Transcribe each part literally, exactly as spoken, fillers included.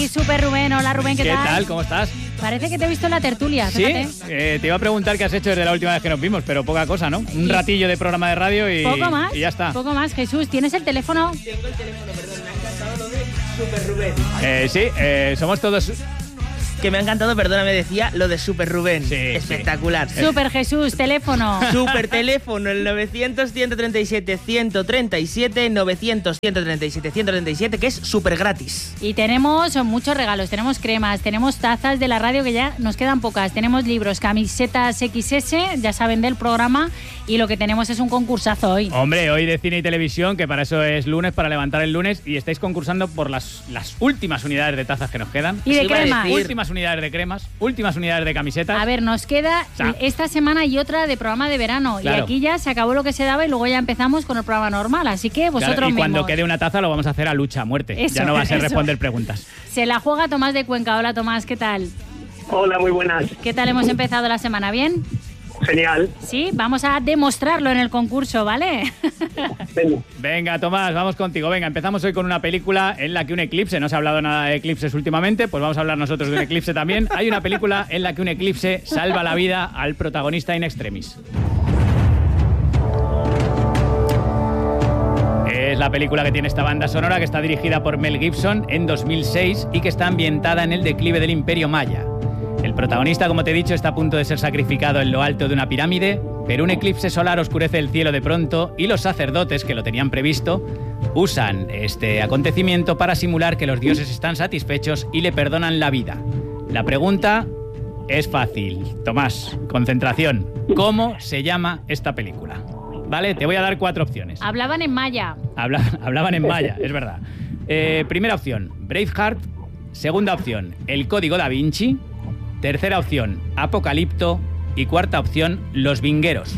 Super Rubén. Hola Rubén, ¿qué, ¿Qué tal? ¿Qué tal? ¿Cómo estás? Parece que te he visto en la tertulia, Sí, fíjate. eh, te iba a preguntar qué has hecho desde la última vez que nos vimos, pero poca cosa, ¿no? Un ratillo de programa de radio y, poco más, y ya está. Poco más, Jesús, ¿tienes el teléfono? Tengo el teléfono, perdón, me ha encantado lo de Super Rubén. Eh, sí, eh, somos todos... Que me ha encantado, perdona, me decía lo de Super Rubén. Sí, espectacular. sí. Super Jesús, teléfono. Super teléfono, el novecientos, ciento treinta y siete, ciento treinta y siete, novecientos, ciento treinta y siete, ciento treinta y siete, que es súper gratis. Y tenemos muchos regalos, tenemos cremas, tenemos tazas de la radio que ya nos quedan pocas, tenemos libros, camisetas equis ese, ya saben del programa, y lo que tenemos es un concursazo hoy. Hombre, hoy de cine y televisión, que para eso es lunes, para levantar el lunes, y estáis concursando por las, las últimas unidades de tazas que nos quedan. Y de Sí, iba a cremas. decir. Últimas unidades de cremas, últimas unidades de camisetas. A ver, nos queda O sea, esta semana y otra de programa de verano. Claro. Y aquí ya se acabó lo que se daba y luego ya empezamos con el programa normal. Así que vosotros claro, y cuando mismos. quede una taza lo vamos a hacer a lucha, a muerte. Eso, ya no va a ser eso. responder preguntas. Se la juega Tomás de Cuenca. Hola Tomás, ¿qué tal? Hola, muy buenas. ¿Qué tal hemos empezado la semana? ¿Bien? Genial. Sí, vamos a demostrarlo en el concurso, ¿vale? Venga. Venga, Tomás, vamos contigo. Venga, empezamos hoy con una película en la que un eclipse, no se ha hablado nada de eclipses últimamente, pues vamos a hablar nosotros de un eclipse también. Hay una película en la que un eclipse salva la vida al protagonista in extremis. Es la película que tiene esta banda sonora, que está dirigida por Mel Gibson en dos mil seis y que está ambientada en el declive del Imperio Maya. El protagonista, como te he dicho, está a punto de ser sacrificado en lo alto de una pirámide, pero un eclipse solar oscurece el cielo de pronto y los sacerdotes, que lo tenían previsto, usan este acontecimiento para simular que los dioses están satisfechos y le perdonan la vida. La pregunta es fácil. Tomás, concentración. ¿Cómo se llama esta película? Vale, te voy a dar cuatro opciones. Hablaban en maya. Habla- hablaban en maya, es verdad. Eh, primera opción, Braveheart. Segunda opción, El Código Da Vinci. Tercera opción, Apocalipto. Y cuarta opción, Los Vingueros.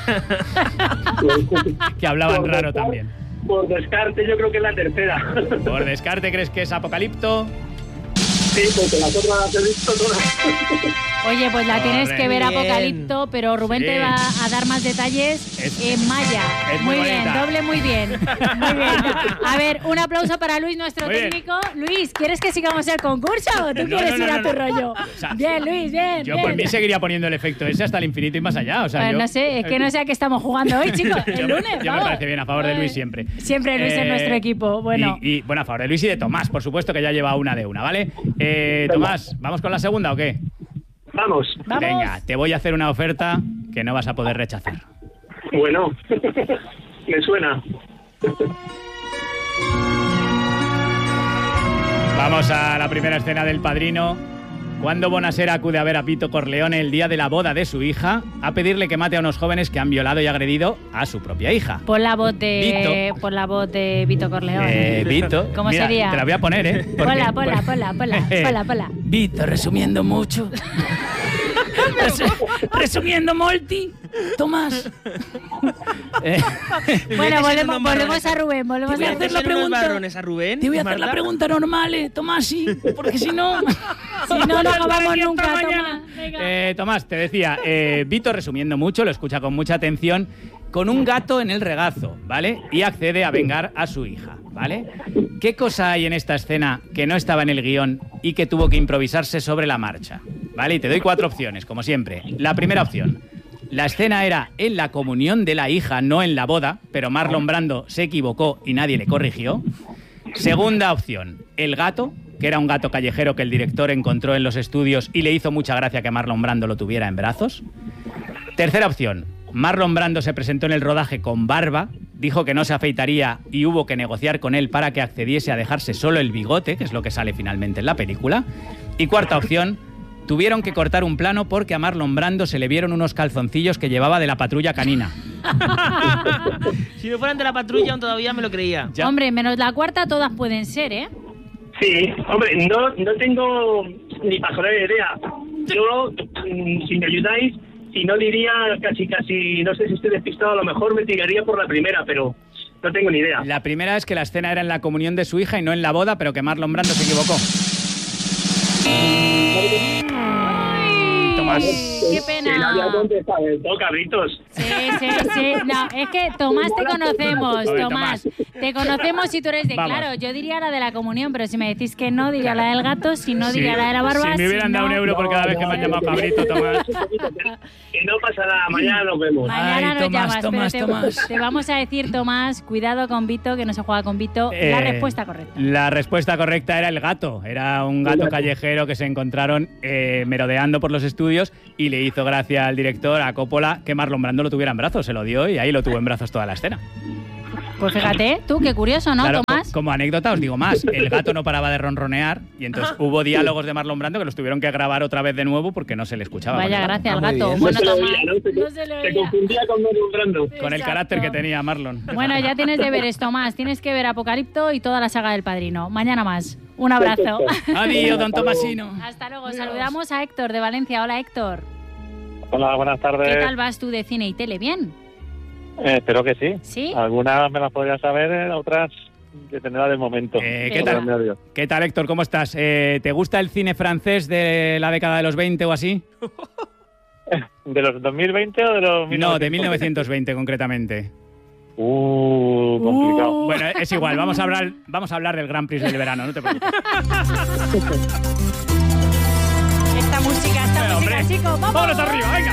Que hablaban Por raro descarte- también. Por descarte, yo creo que es la tercera. Por descarte, ¿crees que es Apocalipto? Sí, porque las otras las he visto todas. Oye, pues la tienes que ver Bien. Apocalipto, pero Rubén Sí. te va a dar más detalles Es- en maya. es muy muy bien, bonita. doble muy bien. Muy bien. A ver, un aplauso para Luis, nuestro Muy bien. técnico. Luis, ¿quieres que sigamos el concurso o tú No, quieres no, no, ir a no, tu no. rollo? O sea, Bien, Luis, bien. Yo bien. por mí seguiría poniendo el efecto ese hasta el infinito y más allá. O sea, Pues yo- no sé, es que no sé a qué estamos jugando hoy, chicos. El Yo- lunes, yo me vamos. parece bien, a favor de Luis siempre. Siempre Luis Eh, en nuestro equipo. Bueno, Y, y, bueno, a favor de Luis y de Tomás, por supuesto, que ya lleva una de una, ¿vale? Eh, Tomás, ¿vamos con la segunda o qué? Vamos. vamos. Venga, te voy a hacer una oferta que no vas a poder rechazar. Bueno, me suena. Vamos a la primera escena del Padrino. Cuando Bonasera acude a ver a Vito Corleone el día de la boda de su hija, a pedirle que mate a unos jóvenes que han violado y agredido a su propia hija. Pon la voz de, Vito. pon la voz de Vito Corleone. Eh, Vito. ¿Cómo mira, sería? Te la voy a poner, ¿eh? Porque- Ponla, ponla, ponla, ponla, ponla, ponla. Vito, resumiendo mucho. Resu- resumiendo molti. Tomás. Eh, Bueno, Metes en volvemos, unos volvemos marrones. a Rubén, volvemos Voy a a hacer la Rubén. pregunta. marrones a Rubén. te voy a hacer Marta. la pregunta normal, ¿eh, Tomasi? Porque si no... Si no, no acabamos nunca, Tomás. Venga. Eh, Tomás, te decía, eh, Vito, resumiendo mucho, lo escucha con mucha atención, con un gato en el regazo, ¿vale? Y accede a vengar a su hija, ¿vale? ¿Qué cosa hay en esta escena que no estaba en el guión y que tuvo que improvisarse sobre la marcha? ¿Vale? Y te doy cuatro opciones, como siempre. La primera opción. La escena era en la comunión de la hija, no en la boda, pero Marlon Brando se equivocó y nadie le corrigió. Segunda opción. El gato, que era un gato callejero que el director encontró en los estudios y le hizo mucha gracia que Marlon Brando lo tuviera en brazos. Tercera opción. Marlon Brando se presentó en el rodaje con barba, dijo que no se afeitaría y hubo que negociar con él para que accediese a dejarse solo el bigote, que es lo que sale finalmente en la película. Y cuarta opción. Tuvieron que cortar un plano porque a Marlon Brando se le vieron unos calzoncillos que llevaba de la patrulla canina. Si no fueran de la patrulla, aún todavía me lo creía. Ya. Hombre, menos la cuarta, todas pueden ser, ¿eh? Sí, hombre, no, no tengo ni pajolera idea. Yo, mm, si me ayudáis, si no diría casi, casi, no sé si estoy despistado, a lo mejor me tiraría por la primera, pero no tengo ni idea. La primera es que la escena era en la comunión de su hija y no en la boda, pero que Marlon Brando se equivocó. Tomás. ¡Qué pena! Que no había contestado del todo, cabritos. Sí, sí, sí. No, es que Tomás te conocemos, A ver, Tomás. Tomás. Te conocemos si tú eres de... Vamos. Claro, yo diría la de la comunión, pero si me decís que no, diría la del gato, si no, diría Sí, la de la barba. Si me hubieran si dado no- un euro por cada vez que me han llamado cabrito, Tomás. Que no pasa nada, mañana nos vemos. Mañana Ay, nos Tomás, llamas, Tomás, pero te, Tomás. te vamos a decir, Tomás, cuidado con Vito, que no se juega con Vito. la Eh, respuesta correcta. La respuesta correcta era el gato. Era un gato callejero que se encontraron eh, merodeando por los estudios y le hizo gracia al director, a Coppola, que Marlon Brando lo tuviera en brazos. Se lo dio y ahí lo tuvo en brazos toda la escena. Pues fíjate, tú, qué curioso, ¿no, Claro, Tomás? co- como anécdota os digo más. El gato no paraba de ronronear y entonces hubo diálogos de Marlon Brando que los tuvieron que grabar otra vez de nuevo porque no se le escuchaba. Vaya con el gracia al Ah, muy gato. bien. Bueno, no se lo Tomás, oía, ¿no? Se, no se le se oía. confundía con Marlon Brando. Con el Exacto. carácter que tenía Marlon. Bueno, ya tienes deberes, Tomás. Tienes que ver Apocalipto y toda la saga del Padrino. Mañana más. Un abrazo. Adiós, don Tomasino. Hasta luego. Saludamos a Héctor de Valencia. Hola, Héctor. Hola, buenas tardes. ¿Qué tal vas tú de cine y tele? ¿Bien? Eh, espero que sí. ¿Sí? Algunas me las podría saber, eh, otras dependerá del momento. Eh, ¿qué, Venga. tal, Nervios. ¿Qué tal, Héctor? ¿Cómo estás? Eh, ¿Te gusta el cine francés de la década de los veinte o así? ¿De los dos mil veinte o de los No, de mil novecientos veinte concretamente. Uh, complicado. Uh. Bueno, es igual, vamos a hablar, vamos a hablar del Grand Prix del verano, no te preocupes. Esta música, esta Venga, música, hombre. chicos. ¡Vamos! ¡Vámonos arriba, venga!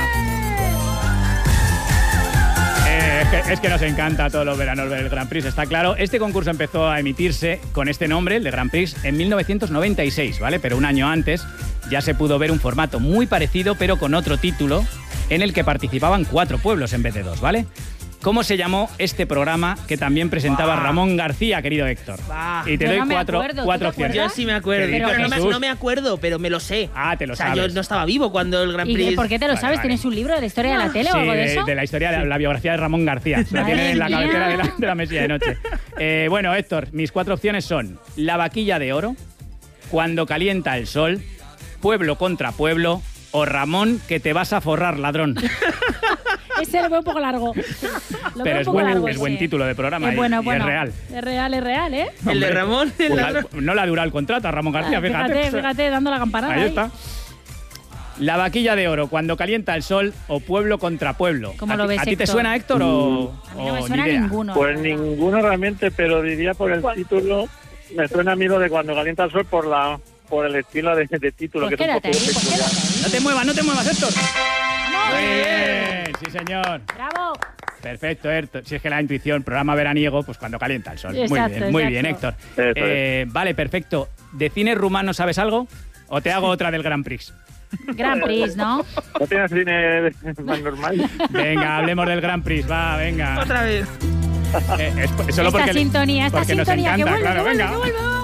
Eh, es, que, es que nos encanta todos los veranos ver el Grand Prix, está claro. Este concurso empezó a emitirse con este nombre, el de Grand Prix, en mil novecientos noventa y seis, ¿vale? Pero un año antes ya se pudo ver un formato muy parecido, pero con otro título, en el que participaban cuatro pueblos en vez de dos, ¿vale? ¿Cómo se llamó este programa que también presentaba Bah. Ramón García, querido Héctor? Bah. Y te Yo doy no me cuatro, acuerdo, ¿tú cuatro te opciones. Yo sí me acuerdo. Querido Pero no me, Jesús. no me acuerdo, pero me lo sé. Ah, te lo O sea, sabes. yo no estaba vivo cuando el Grand ¿Y Prix... por qué te lo Vale, sabes? vale. ¿Tienes un libro de la historia de la tele Sí, o algo de, de, eso? de la historia, de la biografía de Ramón García. La Madre tiene en la mía. cabecera de la, de la mesilla de noche. Eh, bueno, Héctor, mis cuatro opciones son La vaquilla de oro, Cuando calienta el sol, Pueblo contra pueblo o Ramón, que te vas a forrar, ladrón. Ese lo veo un poco largo. Lo veo Pero un es poco buen, largo, es buen sí. título de programa Es y- bueno, y, bueno. es real. Es real, es real, ¿eh? El de Hombre, Ramón, el pues, ladrón. no le ha durado el contrato a Ramón García, fíjate. Fíjate, fíjate, dando la campanada. Ahí ahí. está. La vaquilla de oro, Cuando calienta el sol o Pueblo contra pueblo. ¿Cómo ¿A lo ti- ves, ¿A ti te Héctor? suena, Héctor, o, A mí no o me ni suena idea? ninguno. Pues la verdad. ninguno realmente, pero diría por el título, me suena a mí lo de Cuando calienta el sol por la por el estilo de, de título, Pues que es un quédate poco ahí, pues peculiar. quédate ahí. No te muevas, no te muevas, Héctor. ¡Vamos! Muy bien, sí, señor. ¡Bravo! Perfecto, Héctor. Si es que la intuición, programa veraniego, pues cuando calienta el sol. muy Exacto, bien, muy exacto. bien, Héctor. Eso Eh, vale, perfecto. ¿De cine rumano sabes algo? ¿O te hago otra del Grand Prix? Grand Prix, ¿no? ¿No tienes cine más normal? Venga, hablemos del Grand Prix, va, venga. Otra vez. Eh, es po- solo esta porque, sintonía, esta porque nos sintonía, que encanta, vuelve, claro, que vuelve, venga. que vuelve.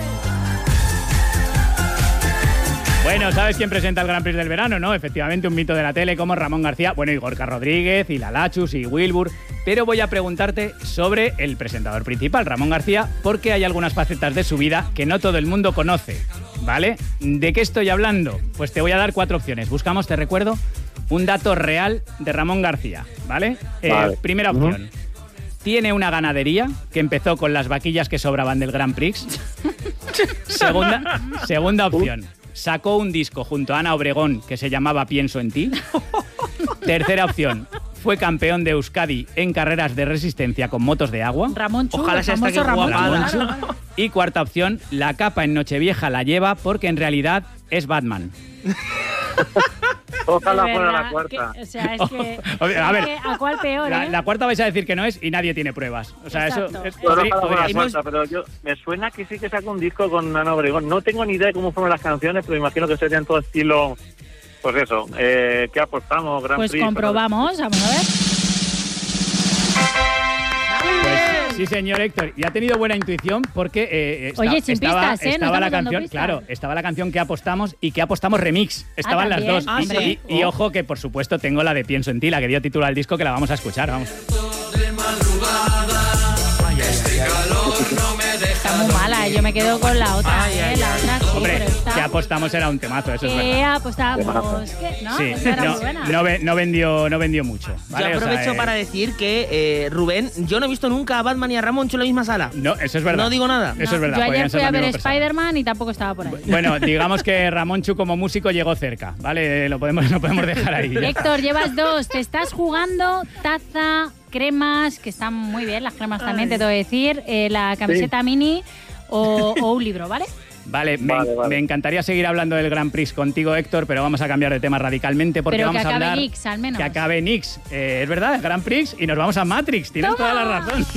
Bueno, ¿sabes quién presenta el Grand Prix del verano, no? Efectivamente, un mito de la tele como Ramón García, bueno, y Gorka Rodríguez, y Lalachus, y Wilbur. Pero voy a preguntarte sobre el presentador principal, Ramón García, porque hay algunas facetas de su vida que no todo el mundo conoce, ¿vale? ¿De qué estoy hablando? Pues te voy a dar cuatro opciones. Buscamos, te recuerdo, un dato real de Ramón García, ¿vale? Eh, Vale. primera Ujú. opción. Tiene una ganadería que empezó con las vaquillas que sobraban del Grand Prix. Segunda, segunda opción. Sacó un disco junto a Ana Obregón que se llamaba Pienso en ti. Tercera opción. Fue campeón de Euskadi en carreras de resistencia con motos de agua. Ramón Chu, Ojalá el sea esta famoso que Ramón Chu, guapada. claro, claro. Y cuarta opción. La capa en Nochevieja la lleva porque en realidad es Batman. Ojalá Es fuera verdad la cuarta. que- o sea, es que, Oye, a es ver. que ¿a cuál peor, La, eh? la cuarta vais a decir que no es y nadie tiene pruebas. O sea, Exacto. eso es, Bueno, podría- Ojalá fuera podría la ser. cuarta, pero yo me suena que sí que saca un disco con Ana Obregón. No tengo ni idea de cómo fueron las canciones, pero imagino que serían todo estilo, pues eso, eh, ¿qué apostamos? Grand Pues Prix, comprobamos, vamos a ver. Pues, sí, señor Héctor. Y ha tenido buena intuición porque eh, esta- Oye, sin estaba, pistas, ¿eh? No estaba la estamos dando canción, pistas. claro, estaba la canción que apostamos y que apostamos remix. Estaban las también. dos. Ah, y, sí. y- y ojo que por supuesto tengo la de Pienso en ti, la que dio título al disco, que la vamos a escuchar, vamos. Está muy mala, eh. Yo me quedo con la otra, Ay, ¿eh? ay, La ay. otra sí, Hombre, pero está... que que apostamos era un temazo, eso es ¿Qué verdad. apostamos? ¿Qué? ¿No? Sí, Eso era no, muy buena. no, ve- no vendió, no vendió mucho. ¿vale? Yo O sea, aprovecho eh, para decir que, eh, Rubén, yo no he visto nunca a Batman y a Ramoncho en la misma sala. No, eso es verdad. No digo nada. Eso No, es verdad. Yo podrían ayer ser fui la a ver misma persona. Spider-Man y tampoco estaba por ahí. Bueno, digamos que Ramonchu como músico llegó cerca, ¿vale? Lo podemos, lo podemos dejar ahí. ya. Héctor, llevas dos. Te estás jugando taza, cremas, que están muy bien, las cremas también, te tengo que decir, eh, la camiseta mini o, o un libro, ¿vale? Vale, me, Vale, vale. me encantaría seguir hablando del Grand Prix contigo, Héctor, pero vamos a cambiar de tema radicalmente porque Pero que vamos a acabe hablar... Nix, al menos. Que acabe Nix. Eh, es verdad, el Grand Prix y nos vamos a Matrix. Tienes ¡Toma! toda la razón.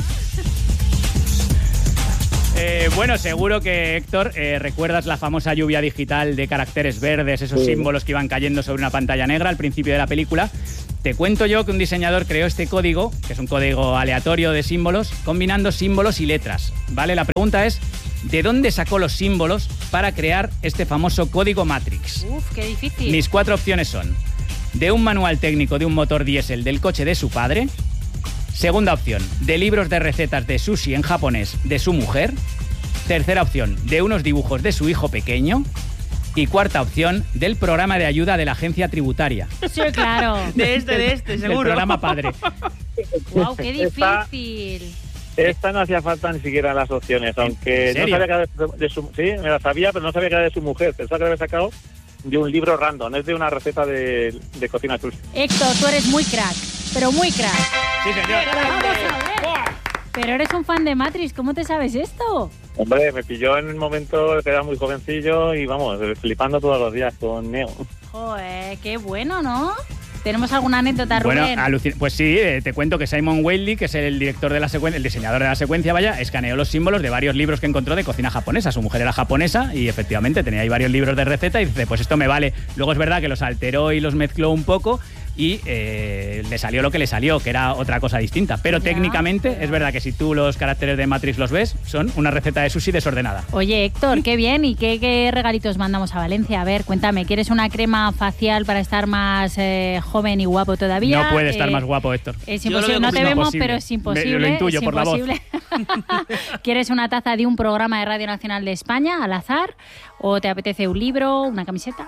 Eh, bueno, seguro que, Héctor, eh, recuerdas la famosa lluvia digital de caracteres verdes, esos Sí. símbolos que iban cayendo sobre una pantalla negra al principio de la película. Te cuento yo que un diseñador creó este código, que es un código aleatorio de símbolos, combinando símbolos y letras, ¿vale? La pregunta es, ¿de dónde sacó los símbolos para crear este famoso código Matrix? Uf, qué difícil. Mis cuatro opciones son: de un manual técnico de un motor diésel del coche de su padre. Segunda opción, de libros de recetas de sushi en japonés de su mujer. Tercera opción, de unos dibujos de su hijo pequeño. Y cuarta opción, del programa de ayuda de la agencia tributaria. Sí, claro. De este, de este, Del seguro. programa padre. Wow, qué Esta- difícil. Esta no hacía falta ni siquiera las opciones, aunque ¿En no serio? sabía que era de, de su... Sí, me la sabía, pero no sabía que era de su mujer. Pensaba que la había sacado de un libro random, es de una receta de, de cocina sushi. Héctor, tú eres muy crack, pero muy crack. Sí, señor. Vamos a ver. Pero eres un fan de Matrix, ¿cómo te sabes esto? Hombre, me pilló en el momento que era muy jovencillo y vamos, flipando todos los días con Neo. Joder, qué bueno, ¿no? ¿Tenemos alguna anécdota, Bueno, Rubén? alucin- pues sí, eh, te cuento que Simon Whaley, que es el director de la secuencia, el diseñador de la secuencia, vaya, escaneó los símbolos de varios libros que encontró de cocina japonesa. Su mujer era japonesa y efectivamente tenía ahí varios libros de receta y dice, pues esto me vale. Luego es verdad que los alteró y los mezcló un poco y eh, le salió lo que le salió, que era otra cosa distinta. Pero Ya. técnicamente es verdad que si tú los caracteres de Matrix los ves, son una receta de sushi desordenada. Oye, Héctor, qué bien. ¿Y qué, qué regalitos mandamos a Valencia? A ver, cuéntame, ¿quieres una crema facial para estar más eh, joven y guapo todavía? No puede estar Eh, más guapo, Héctor. Es Yo lo imposible, veo no te como vemos, imposible. pero es imposible. Me- lo intuyo es por la voz. imposible. ¿Quieres una taza de un programa de Radio Nacional de España al azar? ¿O te apetece un libro, una camiseta?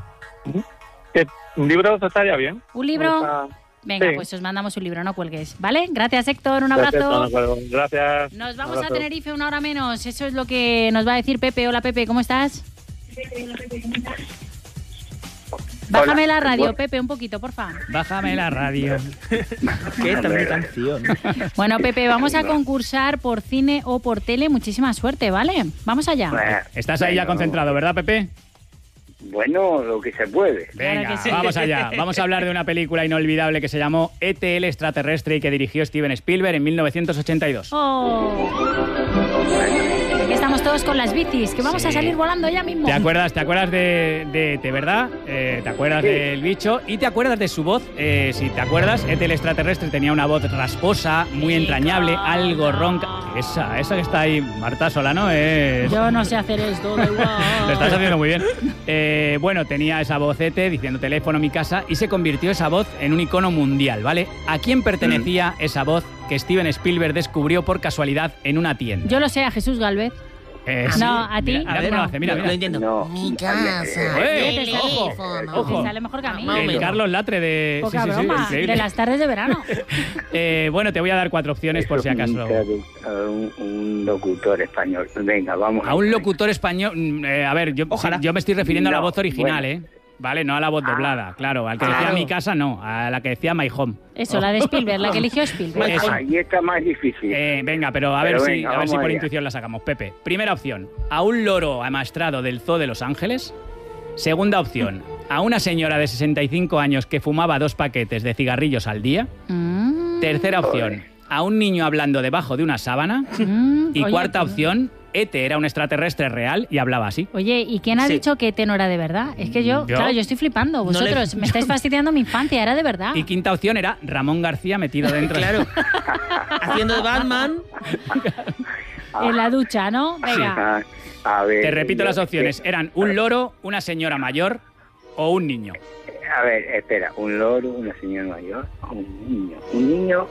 ¿Qué? ¿Un libro estaría bien? ¿Un libro? Está- Venga, Sí. pues os mandamos un libro, no cuelgues. ¿Vale? Gracias, Héctor. Un Perfecto, abrazo. de acuerdo. Gracias. Nos Un vamos a abrazo. Tenerife una hora menos. Eso es lo que nos va a decir Pepe. Hola, Pepe, ¿cómo estás? Bájame la radio, Pepe, un poquito, porfa. Bájame la radio. ¿Qué tal mi canción? Bueno, Pepe, vamos a concursar por cine o por tele. Muchísima suerte, ¿vale? Vamos allá. Bueno, Estás ahí ya bueno, concentrado, ¿verdad, Pepe? Bueno, lo que se puede. Claro Venga, que sí. vamos allá. Vamos a hablar de una película inolvidable que se llamó E T el extraterrestre y que dirigió Steven Spielberg en mil novecientos ochenta y dos. Oh. Aquí estamos todos con las bicis, que vamos Sí. a salir volando ya mismo. ¿Te acuerdas, te acuerdas de, de, de verdad? Eh, ¿Te acuerdas Sí. del bicho? ¿Y te acuerdas de su voz? Eh, si te acuerdas, E T el extraterrestre tenía una voz rasposa, muy entrañable, algo ronca. Esa, esa que está ahí, Marta Solano, es... Yo no sé hacer esto, da igual. Lo estás haciendo muy bien. Eh, bueno, tenía esa vocete diciendo teléfono mi casa y se convirtió esa voz en un icono mundial, ¿vale? ¿A quién pertenecía esa voz que Steven Spielberg descubrió por casualidad en una tienda? Yo lo sé, a Jesús Galvez. Eh, No, sí. ¿a ti? Mira, mira A ver, cómo lo no. hace, mira, Lo- mira. Lo entiendo. No. Mi casa. Eh, el ojo, teléfono. ojo. Te sale mejor que a mí. Más o El menos. Carlos Latre de... Poca sí, sí, sí, broma, increíble. de las tardes de verano. Eh, bueno, te voy a dar cuatro opciones por si Eso es acaso. Un, tradu- un, un locutor español. Venga, vamos. A un locutor español... mm, eh, a ver, yo, Ojalá. yo me estoy refiriendo a la No, voz original, bueno. ¿eh? Vale, no a la voz Ah. doblada, claro. Al que decía Claro. mi casa, no. A la que decía My Home. Eso, la de Spielberg, la que eligió Spielberg. Eso. Ahí está más difícil. Eh, venga, pero a ver Pero si, venga, a ver si vamos por allá. intuición la sacamos. Pepe, primera opción, a un loro amaestrado del Zoo de Los Ángeles. Segunda opción, a una señora de sesenta y cinco años que fumaba dos paquetes de cigarrillos al día. Mm, Tercera opción, a un niño hablando debajo de una sábana. mm, Y oye, cuarta pues- opción, E T era un extraterrestre real y hablaba así. Oye, ¿y quién ha Sí. dicho que T no era de verdad? Es que yo, ¿Yo? claro, yo estoy flipando. No Vosotros le- me estáis fastidiando mi infancia, era de verdad. Y quinta opción era Ramón García metido dentro. Claro. Haciendo de Batman. En la ducha, ¿no? Venga. Ah, a ver. Te repito yo- las opciones. Eran un loro, una señora mayor o un niño. A ver, espera. Un loro, una señora mayor, o un niño. Un niño.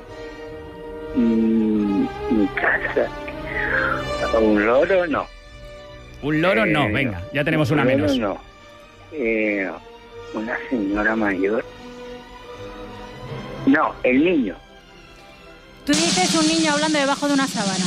mm, mi casa. Un loro, no. Un loro no, Eh, venga, ya tenemos una un loro menos. No. Eh, una señora mayor. No, el niño. Tú dices un niño hablando debajo de una sábana.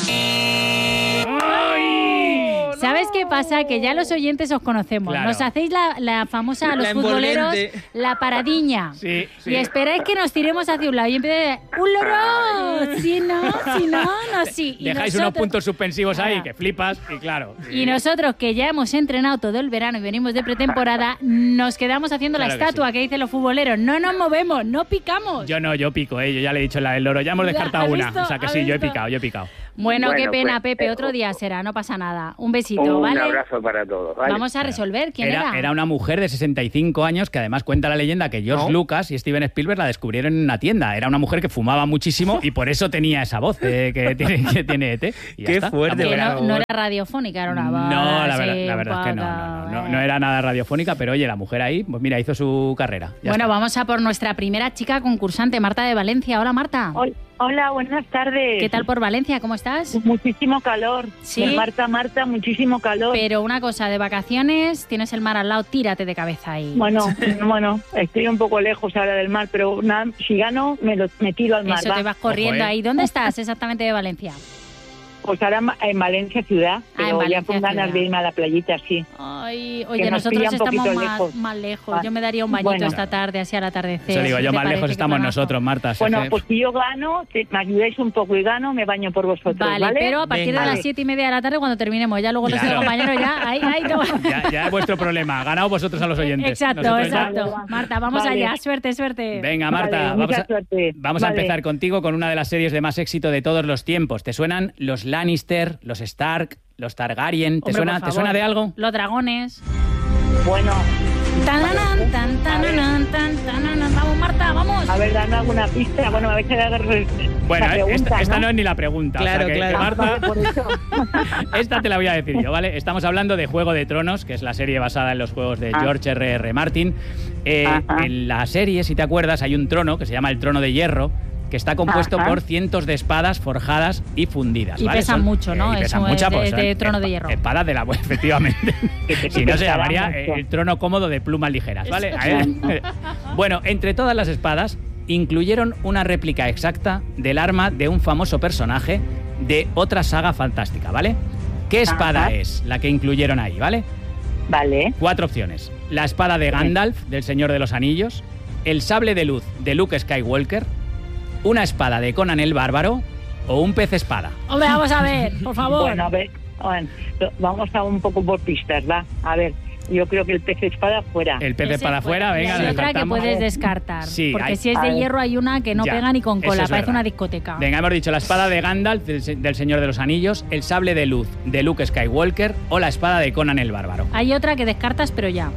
¿Sabes qué pasa? Que ya los oyentes os conocemos. Claro. Nos hacéis la, la famosa a los La futboleros, envolvente. la paradiña. Sí, sí. Y esperáis que nos tiremos hacia un lado y empieza ¡un loro! Si no, si no, no, sí. Y Dejáis unos nosotros- puntos suspensivos ahí, Claro. que flipas, y claro. Y nosotros, que ya hemos entrenado todo el verano y venimos de pretemporada, nos quedamos haciendo Claro la que estatua sí. que dicen los futboleros. No nos movemos, no picamos. Yo no, yo pico, ¿eh? Yo ya le he dicho la del loro. Ya hemos Ya, descartado ¿has una. visto? O sea que ¿Has sí, yo he visto? picado, yo he picado. Bueno, qué Bueno, pena, pues, Pepe. eh, Otro día será, no pasa nada. Un besito, Un ¿vale? abrazo para todos. ¿vale? Vamos a resolver. ¿Quién era? Era, era una mujer de sesenta y cinco años que además cuenta la leyenda que George ¿No? Lucas y Steven Spielberg la descubrieron en una tienda. Era una mujer que fumaba muchísimo y por eso tenía esa voz eh, que, tiene, que tiene E T. Y ya Qué está. fuerte, La Que mujer por era- no, no era radiofónica, era una voz No, la así, verdad, la un verdad es que no, poco, no, no, no, eh. no era nada radiofónica, pero oye, la mujer ahí, pues mira, hizo su carrera. Ya Bueno, está. vamos a por nuestra primera chica concursante, Marta de Valencia. Hola, Marta. Hol- Hola, buenas tardes. ¿Qué tal por Valencia? ¿Cómo estás? Muchísimo calor. Sí. Marta, Marta, muchísimo calor. Pero una cosa, de vacaciones, tienes el mar al lado, tírate de cabeza ahí. Bueno, bueno, estoy un poco lejos ahora del mar, pero nada, si gano, me, lo, me tiro al mar. Eso va. te vas corriendo Ojo, ¿eh? ahí. ¿Dónde estás exactamente de Valencia? Pues ahora en- en Valencia ciudad, Ah, en pero ya Valencia con ganas ciudad. de irme a la playita, sí. Ay, oye, nos nosotros pilla un estamos poquito más, lejos. más lejos. Ah, Yo me daría un bañito bueno. esta tarde, así al atardecer. Eso digo, yo ¿Te más parece? lejos Qué estamos planazo. nosotros, Marta. así Bueno, que- pues si yo gano, te- me ayudáis un poco y gano, me baño por vosotros, Vale, ¿vale? pero a partir Venga. de las Vale. siete y media de la tarde cuando terminemos. Ya luego los Claro. compañeros ya, ahí, ahí, toma. ya, ya es vuestro problema. Ganaos vosotros a los oyentes. Exacto, Nosotros ya- exacto. Vale, Marta, vamos vale. allá. Suerte, suerte. Venga, Marta, Vale, vamos, mucha a, suerte. vamos a Vale. empezar contigo con una de las series de más éxito de todos los tiempos. ¿Te suenan los Lannister, los Stark, los Targaryen? ¿Te, Hombre, suena, por ¿te favor. suena de algo? Los dragones. Bueno, Tananan, tan, tananan, tan, tananan. Vamos, Marta, vamos. a ver, dame alguna pista. Bueno, me vais a dar Bueno, la pregunta, esta, esta no ¿no? es ni la pregunta. Claro, o sea que, claro. que Marta, Por eso. esta te la voy a decir yo, ¿vale? Estamos hablando de Juego de Tronos, que es la serie basada en los juegos de Ah. George R R. Martin. Eh, Ajá. en la serie, si te acuerdas, hay un trono que se llama el Trono de Hierro, que está compuesto Ajá. por cientos de espadas forjadas y fundidas. Y ¿vale? pesan mucho, ¿no? y Es pesan un- mucho, es de- pues, de son Trono de espa- Hierro. Espadas de la efectivamente. si no, se Pesará llamaría mucho. el trono cómodo de plumas ligeras, ¿vale? ¿Eh? Bueno, entre todas las espadas incluyeron una réplica exacta del arma de un famoso personaje de otra saga fantástica, ¿vale? ¿Qué espada Ajá. es la que incluyeron ahí, ¿vale? Vale. Cuatro opciones. La espada de Gandalf, del Señor de los Anillos, el sable de luz de Luke Skywalker, una espada de Conan el Bárbaro o un pez espada. Hombre, vamos a ver, por favor. Bueno, a ver, bueno, vamos a un poco por pistas, va. A ver, yo creo que el pez espada fuera. El pez Ese espada fuera. fuera, Y venga, hay lo otra que descartamos. puedes descartar. Sí, porque hay- si es a de ver. hierro hay una que no Ya, pega ni con eso cola, es parece verdad. una discoteca. Venga, hemos dicho la espada de Gandalf del, se- del Señor de los Anillos, el sable de luz de Luke Skywalker o la espada de Conan el Bárbaro. Hay otra que descartas, pero ya.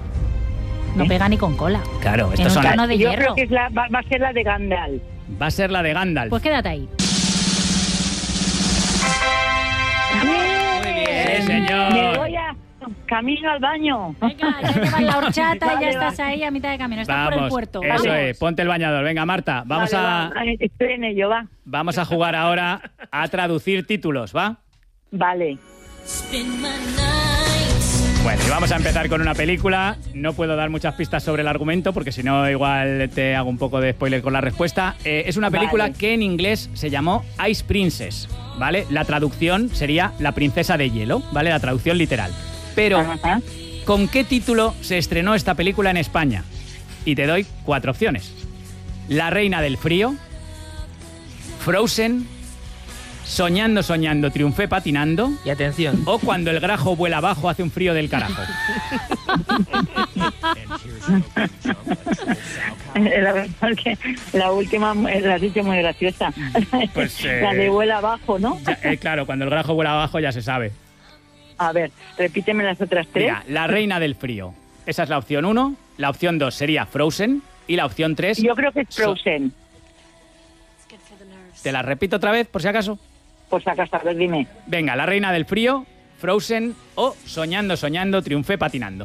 No ¿Eh? pega ni con cola. Claro, En estos un son trono de yo hierro. creo que es la, va, va a ser la de Gandalf. va a ser la de Gandalf. Pues quédate ahí. Muy bien. Sí, señor. Me voy a camino al baño. Venga, ya llevas la horchata y ya Vale, estás va. ahí a mitad de camino. Estás por el Vamos, puerto. eso Vamos. es, ponte el bañador. Venga, Marta, vamos Vale, a va, vale, estoy en ello, va. vamos a jugar ahora a traducir títulos, ¿va? Vale. Bueno, y vamos a empezar con una película. No puedo dar muchas pistas sobre el argumento porque si no igual te hago un poco de spoiler con la respuesta. Eh, es una película Vale. que en inglés se llamó Ice Princess, ¿vale? La traducción sería La princesa de hielo, ¿vale? La traducción literal. Pero, Ajá. ¿con qué título se estrenó esta película en España? Y te doy cuatro opciones. La reina del frío, Frozen, Soñando, soñando, triunfé patinando Y atención. o Cuando el grajo vuela abajo hace un frío del carajo. La verdad es que la última la has dicho muy graciosa. Pues, eh, La de vuela abajo, ¿no? Ya, eh, claro, cuando el grajo vuela abajo ya se sabe. A ver, repíteme las otras tres. Mira, La reina del frío. Esa es la opción uno. La opción dos sería Frozen. Y la opción tres... Yo creo que es Frozen. Te la repito otra vez, por si acaso. Pues acá a ver, dime. Venga, La reina del frío, Frozen o Soñando, soñando, triunfé patinando.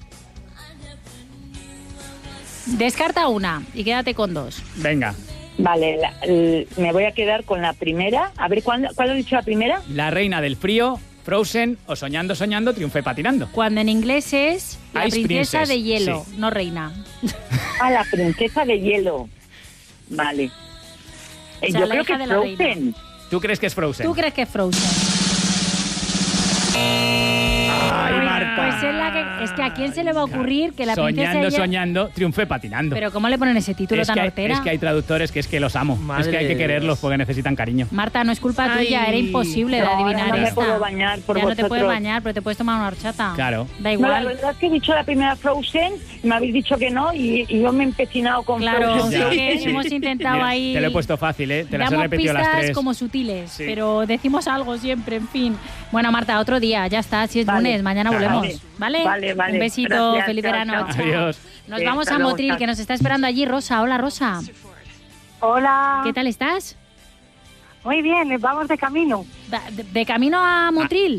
Descarta una y quédate con dos. Venga. Vale, la- el- me voy a quedar con la primera. A ver, ¿cuál, cuál has dicho la primera? La reina del frío, Frozen o Soñando, Soñando, triunfé patinando. Cuando en inglés es la Ice princesa Princess, de hielo, sí. no reina. Ah, la princesa de hielo. Vale. Eh, O sea, yo la creo hija que de la reina. Frozen. ¿Tú crees que es Frozen? ¿Tú crees que es Frozen? Ay, Pues- Marta. Pues es la que... Es que a quién se le va a ocurrir que la princesa Soñando, de hielo... soñando, triunfé patinando. Pero ¿cómo le ponen ese título es, tan que hay, hortera? es que hay traductores que es que los amo. Madre es que hay que de quererlos Dios. porque necesitan cariño. Marta, no es culpa Ay. tuya, era imposible de No, adivinar no me esta. puedo bañar por ya no te puedes vosotros. bañar, pero te puedes tomar una horchata. Claro. Da No, la igual. verdad es que he dicho la primera Frozen, me habéis dicho que no y, y yo me he empecinado con Claro, Frozen. sí Ya. que Sí. hemos intentado Mira, ahí... Te lo he puesto fácil, ¿eh? Te las he Damos repetido pistas las tres. como sutiles, Sí. pero decimos algo siempre, en fin. Bueno, Marta, otro día, ya está, si es Vale. lunes, mañana Vale. volvemos, ¿vale? Vale, vale. Un besito, Gracias, feliz chao, verano. chao. chao. Adiós. Nos Sí, vamos hasta a luego, Motril, chao. que nos está esperando allí Rosa. Hola, Rosa. Hola. ¿Qué tal estás? Muy bien, vamos de camino. Da- De, de camino a Motril.